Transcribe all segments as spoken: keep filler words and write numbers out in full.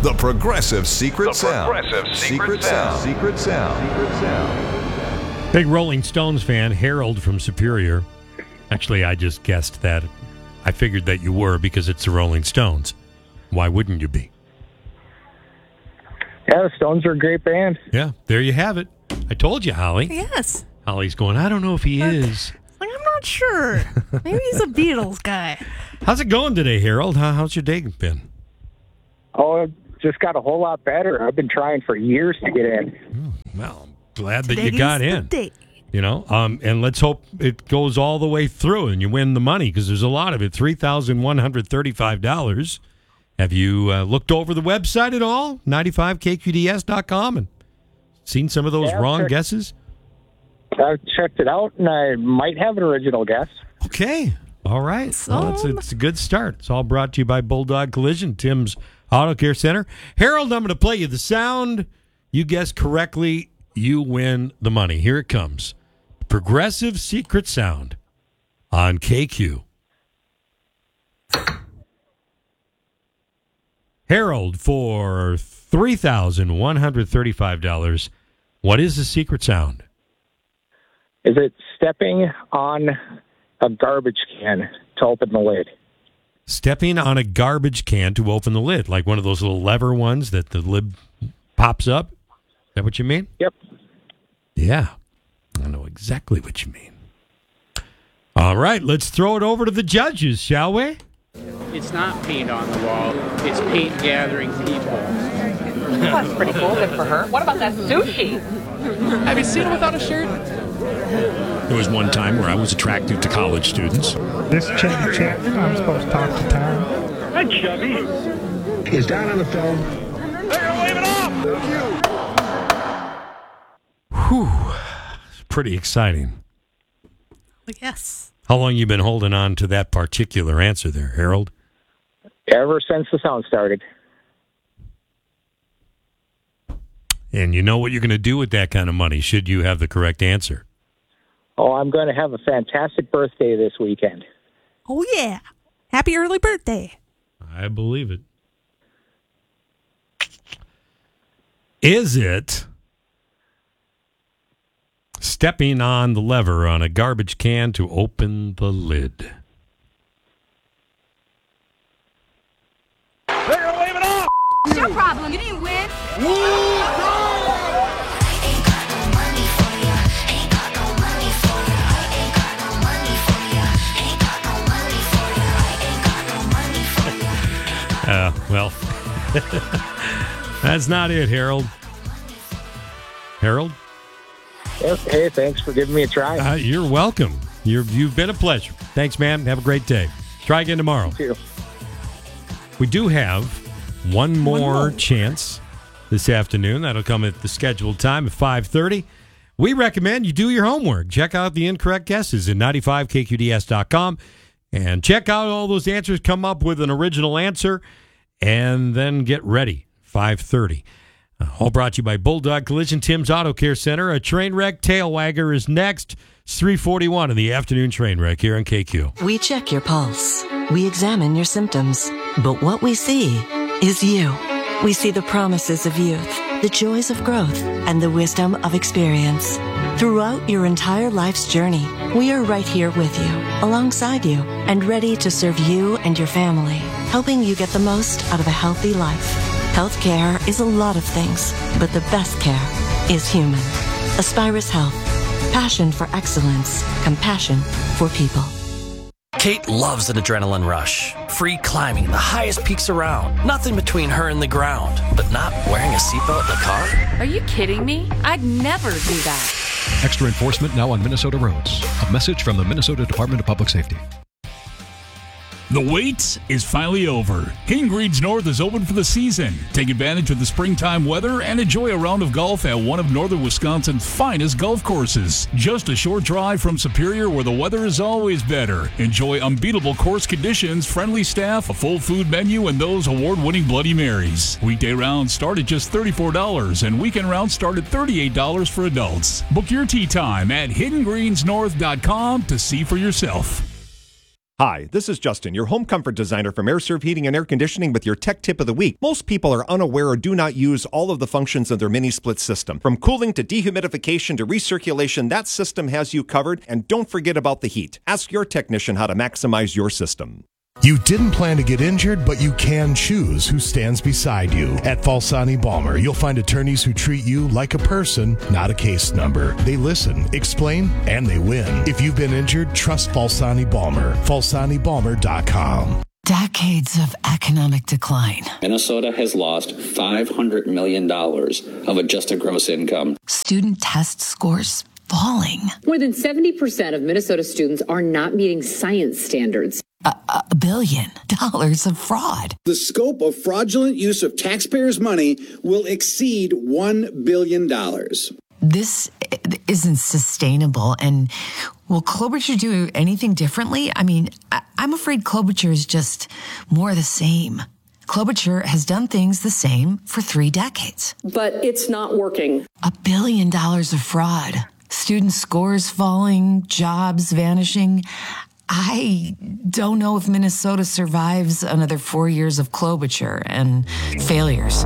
The Progressive Secret The Sound. Progressive Secret Sound. Secret Sound. Secret Sound. Big Rolling Stones fan, Harold from Superior. Actually, I just guessed that. I figured that you were because it's the Rolling Stones. Why wouldn't you be? Yeah, the Stones are a great band. Yeah, there you have it. I told you, Holly. Yes. Holly's going, I don't know if he is. Like, I'm not sure. Maybe he's a Beatles guy. How's it going today, Harold? How, how's your day been? Oh, it just got a whole lot better. I've been trying for years to get in. Oh, well, I'm glad that Today's you got the in. day. You know, um, and let's hope it goes all the way through and you win the money because there's a lot of it. three thousand one hundred thirty-five dollars. Have you uh, looked over the website at all? ninety-five K Q D S dot com and seen some of those Yeah, wrong sure. guesses? I've checked it out, and I might have an original guess. Okay. All right. Well, it's, a, it's a good start. It's all brought to you by Bulldog Collision, Tim's Auto Care Center. Harold, I'm going to play you the sound. You guess correctly, you win the money. Here it comes. Progressive Secret Sound on K Q. Harold, for three thousand one hundred thirty-five dollars, what is the secret sound? Is it stepping on a garbage can to open the lid? Stepping on a garbage can to open the lid, like one of those little lever ones that the lid pops up? Is that what you mean? Yep. Yeah, I know exactly what you mean. All right, let's throw it over to the judges, shall we? It's not paint on the wall. It's paint gathering people. That's pretty cool. Good for her. What about that sushi? Have you seen it without a shirt? There was one time where I was attractive to college students. This Chevy Chat, I'm supposed to talk to Tom. Hi, Chubby. Is Don on the phone? They're waving off. Whew, it's pretty exciting. Yes. How long you been holding on to that particular answer there, Harold? Ever since the sound started. And you know what you're going to do with that kind of money should you have the correct answer. Oh, I'm going to have a fantastic birthday this weekend. Oh, yeah. Happy early birthday. I believe it. Is it stepping on the lever on a garbage can to open the lid? They're waving off. It's your problem. You didn't win. Uh, well, that's not it, Harold. Harold? Yep. Hey, thanks for giving me a try. Uh, you're welcome. You're, you've been a pleasure. Thanks, man. Have a great day. Try again tomorrow. You too. We do have one more, One more. chance this afternoon. That'll come at the scheduled time at five thirty. We recommend you do your homework. Check out the incorrect guesses at ninety-five K Q D S dot com and check out all those answers. Come up with an original answer and then get ready. five thirty. Uh, all brought to you by Bulldog Collision, Tim's Auto Care Center. A train wreck tail wagger is next. It's three forty-one in the afternoon train wreck here on K Q. We check your pulse. We examine your symptoms. But what we see is you. We see the promises of youth, the joys of growth, and the wisdom of experience. Throughout your entire life's journey, we are right here with you, alongside you, and ready to serve you and your family, helping you get the most out of a healthy life. Healthcare is a lot of things, but the best care is human. Aspirus Health. Passion for excellence. Compassion for people. Kate loves an adrenaline rush. Free climbing the highest peaks around. Nothing between her and the ground. But not wearing a seatbelt in the car? Are you kidding me? I'd never do that. Extra enforcement now on Minnesota roads. A message from the Minnesota Department of Public Safety. The wait is finally over. Hidden Greens North is open for the season. Take advantage of the springtime weather and enjoy a round of golf at one of northern Wisconsin's finest golf courses. Just a short drive from Superior where the weather is always better. Enjoy unbeatable course conditions, friendly staff, a full food menu, and those award-winning Bloody Marys. Weekday rounds start at just thirty-four dollars and weekend rounds start at thirty-eight dollars for adults. Book your tee time at hidden greens north dot com to see for yourself. Hi, this is Justin, your home comfort designer from AirServe Heating and Air Conditioning with your tech tip of the week. Most people are unaware or do not use all of the functions of their mini split system. From cooling to dehumidification to recirculation, that system has you covered. And don't forget about the heat. Ask your technician how to maximize your system. You didn't plan to get injured, but you can choose who stands beside you. At Falsani Balmer, you'll find attorneys who treat you like a person, not a case number. They listen, explain, and they win. If you've been injured, trust Falsani Balmer. Falsani Balmer dot com. Decades of economic decline. Minnesota has lost five hundred million dollars of adjusted gross income. Student test scores falling. More than seventy percent of Minnesota students are not meeting science standards. A, a billion dollars of fraud. The scope of fraudulent use of taxpayers' money will exceed one billion dollars. This isn't sustainable. And will Klobuchar do anything differently? I mean, I, I'm afraid Klobuchar is just more of the same. Klobuchar has done things the same for three decades. But it's not working. A billion dollars of fraud. Student scores falling, jobs vanishing. I don't know if Minnesota survives another four years of Klobuchar and failures.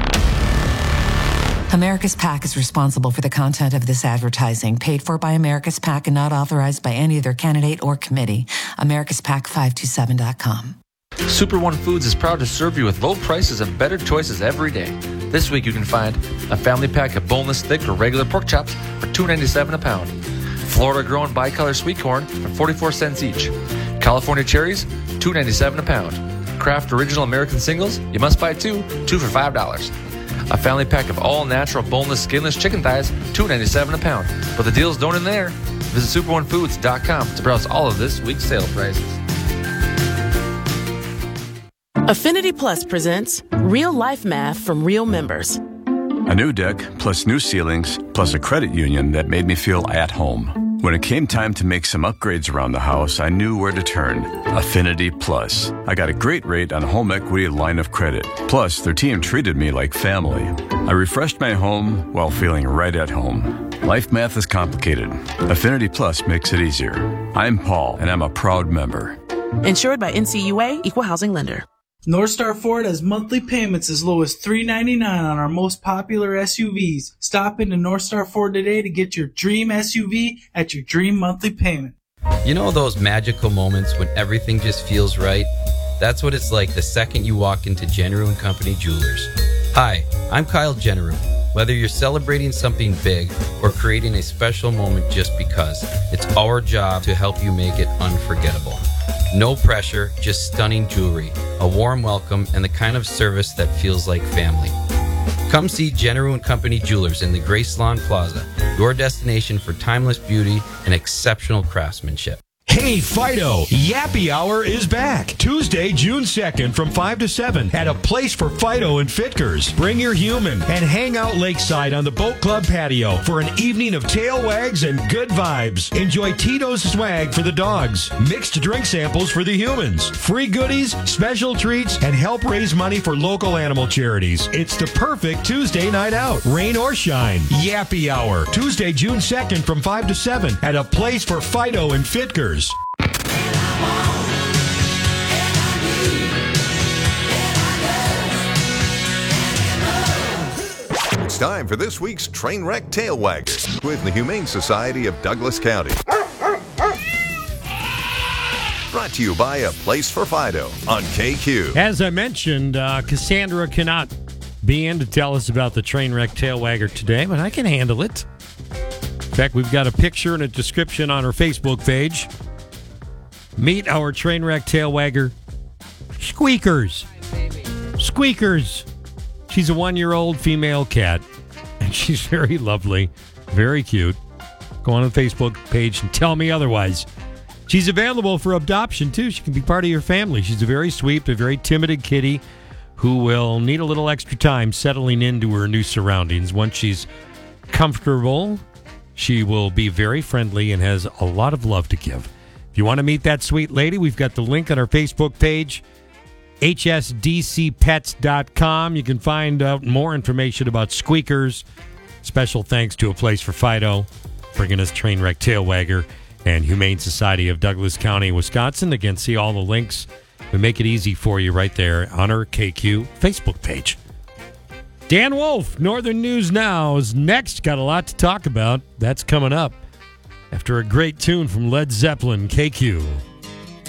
America's PAC is responsible for the content of this advertising, paid for by America's PAC and not authorized by any other candidate or committee. America's PAC five two seven dot com. Super One Foods is proud to serve you with low prices and better choices every day. This week you can find a family pack of boneless thick or regular pork chops for two ninety-seven a pound. Florida-grown bicolor sweet corn for forty-four cents each. California cherries, two ninety-seven a pound. Kraft Original American Singles, you must buy two, two for five dollars. A family pack of all-natural boneless skinless chicken thighs, two ninety-seven a pound. But the deals don't end there. Visit super one foods dot com to browse all of this week's sale prices. Affinity Plus presents Real Life Math from Real Members. A new deck, plus new ceilings, plus a credit union that made me feel at home. When it came time to make some upgrades around the house, I knew where to turn. Affinity Plus. I got a great rate on a home equity line of credit. Plus, their team treated me like family. I refreshed my home while feeling right at home. Life math is complicated. Affinity Plus makes it easier. I'm Paul, and I'm a proud member. Insured by N C U A, Equal Housing Lender. North Star Ford has monthly payments as low as three ninety-nine on our most popular S U Vs. Stop into North Star Ford today to get your dream S U V at your dream monthly payment. You know those magical moments when everything just feels right? That's what it's like the second you walk into Jenneru and Company Jewelers. Hi, I'm Kyle Jenneru. Whether you're celebrating something big or creating a special moment just because, it's our job to help you make it unforgettable. No pressure, just stunning jewelry, a warm welcome, and the kind of service that feels like family. Come see Jenneru and Company Jewelers in the Grace Lawn Plaza, your destination for timeless beauty and exceptional craftsmanship. Hey, Fido, Yappy Hour is back. Tuesday, June second from five to seven at a place for Fido and Fitkers. Bring your human and hang out lakeside on the Boat Club patio for an evening of tail wags and good vibes. Enjoy Tito's swag for the dogs, mixed drink samples for the humans, free goodies, special treats, and help raise money for local animal charities. It's the perfect Tuesday night out, rain or shine. Yappy Hour, Tuesday, June second from five to seven at a place for Fido and Fitkers. It's time for this week's Trainwreck Tail Wagger with the Humane Society of Douglas County. Brought to you by A Place for Fido on K Q. As I mentioned, uh, Cassandra cannot be in to tell us about the Trainwreck Tail Wagger today, but I can handle it. In fact, we've got a picture and a description on our Facebook page. Meet our Trainwreck Tail Wagger, Squeakers. Squeakers. She's a one-year-old female cat, and she's very lovely, very cute. Go on the Facebook page and tell me otherwise. She's available for adoption, too. She can be part of your family. She's a very sweet, but very timid kitty who will need a little extra time settling into her new surroundings. Once she's comfortable, she will be very friendly and has a lot of love to give. If you want to meet that sweet lady, we've got the link on our Facebook page, H S D C pets dot com. You can find out more information about Squeakers. Special thanks to A Place for Fido, bringing us Trainwreck Tail Wagger. and Humane Society of Douglas County, Wisconsin. Again, see all the links. We make it easy for you right there on our K Q Facebook page. Dan Wolf, Northern News Now, is next. Got a lot to talk about. That's coming up after a great tune from Led Zeppelin, K Q.